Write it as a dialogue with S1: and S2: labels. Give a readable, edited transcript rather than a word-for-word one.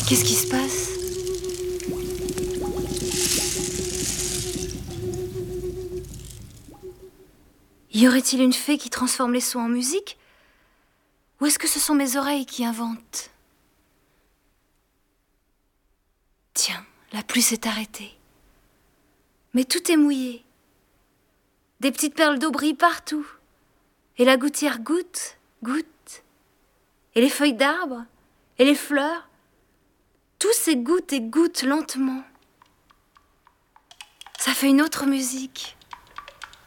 S1: Qu'est-ce qui se passe? Y aurait-il une fée qui transforme les sons en musique? Ou est-ce que ce sont mes oreilles qui inventent? Tiens, la pluie s'est arrêtée. Mais tout est mouillé. Des petites perles d'eau brillent partout. Et la gouttière goutte, goutte. Et les feuilles d'arbres, et les fleurs, tout s'égoutte et goutte lentement. Ça fait une autre musique.